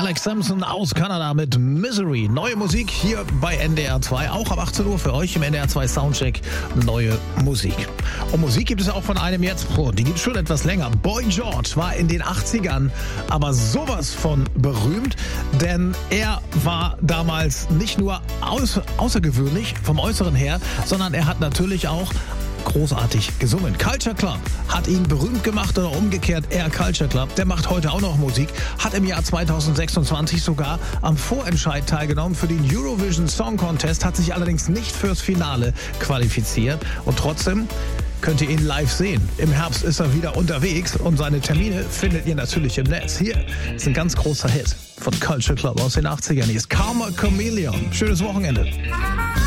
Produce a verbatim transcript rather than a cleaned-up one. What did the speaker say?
Alex Sampson aus Kanada mit Misery. Neue Musik hier bei N D R zwei, auch ab achtzehn Uhr für euch im N D R zwei Soundcheck. Neue Musik. Und Musik gibt es auch von einem jetzt, oh, die gibt es schon etwas länger. Boy George war in den achtzigern aber sowas von berühmt, denn er war damals nicht nur außer, außergewöhnlich vom Äußeren her, sondern er hat natürlich auch großartig gesungen. Culture Club hat ihn berühmt gemacht oder umgekehrt, er Culture Club, der macht heute auch noch Musik, hat im Jahr zweitausendsechsundzwanzig sogar am Vorentscheid teilgenommen für den Eurovision Song Contest, hat sich allerdings nicht fürs Finale qualifiziert und trotzdem könnt ihr ihn live sehen. Im Herbst ist er wieder unterwegs und seine Termine findet ihr natürlich im Netz. Hier ist ein ganz großer Hit von Culture Club aus den achtzigern. Hier ist Karma Chameleon. Schönes Wochenende.